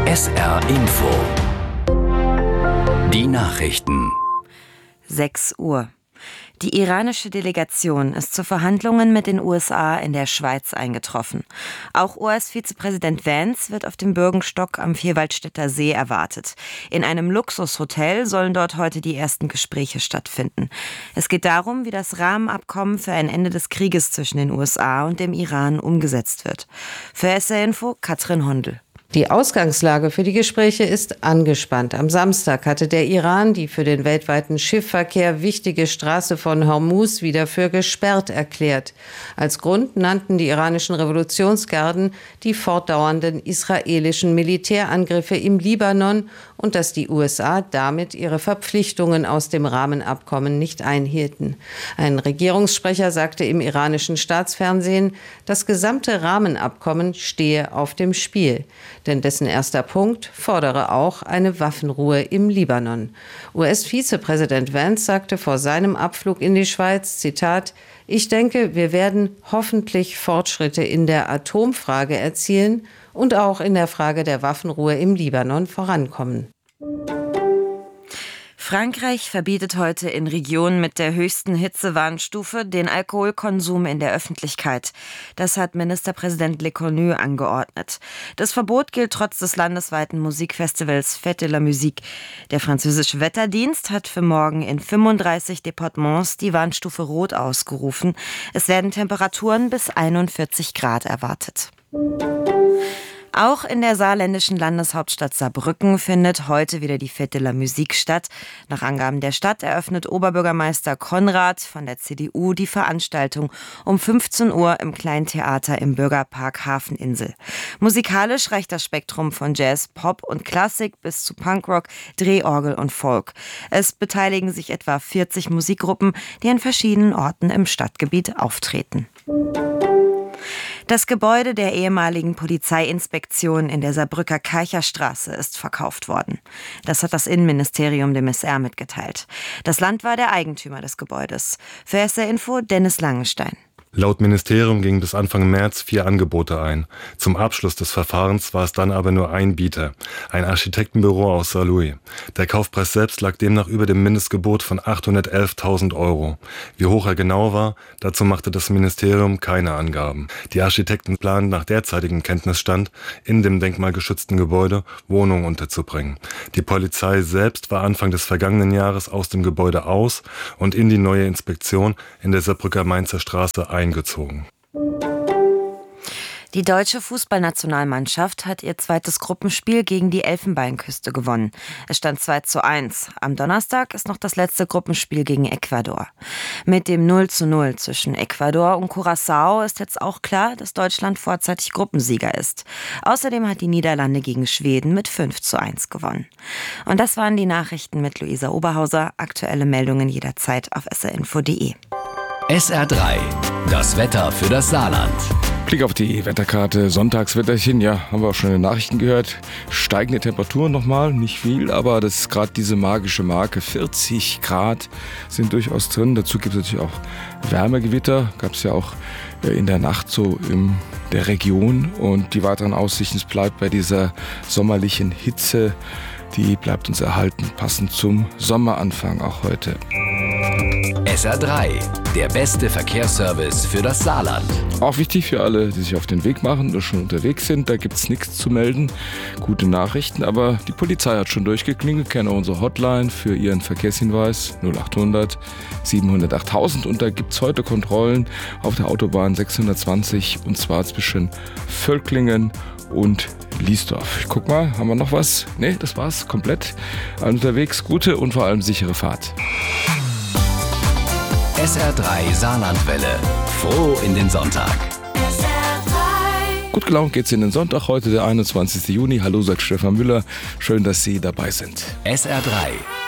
SR Info. Die Nachrichten. 6 Uhr. Die iranische Delegation ist zu Verhandlungen mit den USA in der Schweiz eingetroffen. Auch US-Vizepräsident Vance wird auf dem Bürgenstock am Vierwaldstätter See erwartet. In einem Luxushotel sollen dort heute die ersten Gespräche stattfinden. Es geht darum, wie das Rahmenabkommen für ein Ende des Krieges zwischen den USA und dem Iran umgesetzt wird. Für SR Info Katrin Hondel. Die Ausgangslage für die Gespräche ist angespannt. Am Samstag hatte der Iran die für den weltweiten Schiffverkehr wichtige Straße von Hormuz wieder für gesperrt erklärt. Als Grund nannten die iranischen Revolutionsgarden die fortdauernden israelischen Militärangriffe im Libanon und dass die USA damit ihre Verpflichtungen aus dem Rahmenabkommen nicht einhielten. Ein Regierungssprecher sagte im iranischen Staatsfernsehen, das gesamte Rahmenabkommen stehe auf dem Spiel. Denn dessen erster Punkt fordere auch eine Waffenruhe im Libanon. US-Vizepräsident Vance sagte vor seinem Abflug in die Schweiz, Zitat, ich denke, wir werden hoffentlich Fortschritte in der Atomfrage erzielen und auch in der Frage der Waffenruhe im Libanon vorankommen. Frankreich verbietet heute in Regionen mit der höchsten Hitzewarnstufe den Alkoholkonsum in der Öffentlichkeit. Das hat Ministerpräsident Lecornu angeordnet. Das Verbot gilt trotz des landesweiten Musikfestivals Fête de la Musique. Der französische Wetterdienst hat für morgen in 35 Departements die Warnstufe Rot ausgerufen. Es werden Temperaturen bis 41 Grad erwartet. Auch in der saarländischen Landeshauptstadt Saarbrücken findet heute wieder die Fête de la Musique statt. Nach Angaben der Stadt eröffnet Oberbürgermeister Konrad von der CDU die Veranstaltung um 15 Uhr im Kleinen Theater im Bürgerpark Hafeninsel. Musikalisch reicht das Spektrum von Jazz, Pop und Klassik bis zu Punkrock, Drehorgel und Folk. Es beteiligen sich etwa 40 Musikgruppen, die an verschiedenen Orten im Stadtgebiet auftreten. Das Gebäude der ehemaligen Polizeiinspektion in der Saarbrücker Keicherstraße ist verkauft worden. Das hat das Innenministerium dem SR mitgeteilt. Das Land war der Eigentümer des Gebäudes. Für SR Info Dennis Langenstein. Laut Ministerium gingen bis Anfang März 4 Angebote ein. Zum Abschluss des Verfahrens war es dann aber nur ein Bieter, ein Architektenbüro aus Saarlouis. Der Kaufpreis selbst lag demnach über dem Mindestgebot von 811.000 €. Wie hoch er genau war, dazu machte das Ministerium keine Angaben. Die Architekten planen nach derzeitigem Kenntnisstand, in dem denkmalgeschützten Gebäude Wohnungen unterzubringen. Die Polizei selbst war Anfang des vergangenen Jahres aus dem Gebäude aus und in die neue Inspektion in der Saarbrücker Mainzer Straße eingezogen. Die deutsche Fußballnationalmannschaft hat ihr zweites Gruppenspiel gegen die Elfenbeinküste gewonnen. Es stand 2:1. Am Donnerstag ist noch das letzte Gruppenspiel gegen Ecuador. Mit dem 0:0 zwischen Ecuador und Curaçao ist jetzt auch klar, dass Deutschland vorzeitig Gruppensieger ist. Außerdem hat die Niederlande gegen Schweden mit 5:1 gewonnen. Und das waren die Nachrichten mit Luisa Oberhauser. Aktuelle Meldungen jederzeit auf srinfo.de. SR3, das Wetter für das Saarland. Blick auf die Wetterkarte, Sonntagswetterchen, ja, haben wir auch schon in den Nachrichten gehört. Steigende Temperaturen nochmal, nicht viel, aber das ist gerade diese magische Marke. 40 Grad sind durchaus drin. Dazu gibt es natürlich auch Wärmegewitter, gab es ja auch in der Nacht so in der Region. Und die weiteren Aussichten, es bleibt bei dieser sommerlichen Hitze, die bleibt uns erhalten, passend zum Sommeranfang auch heute. SR3, der beste Verkehrsservice für das Saarland. Auch wichtig für alle, die sich auf den Weg machen oder schon unterwegs sind, da gibt es nichts zu melden. Gute Nachrichten, aber die Polizei hat schon durchgeklingelt, kennen unsere Hotline für ihren Verkehrshinweis 0800 700 8000 und da gibt es heute Kontrollen auf der Autobahn 620 und zwar zwischen Völklingen und Liesdorf. Ich guck mal, haben wir noch was? Nee, das war's, komplett. Allen unterwegs, gute und vor allem sichere Fahrt. SR3 Saarlandwelle. Froh in den Sonntag. SR3. Gut gelaunt geht's in den Sonntag, heute der 21. Juni. Hallo, sagt Stefan Müller. Schön, dass Sie dabei sind. SR3.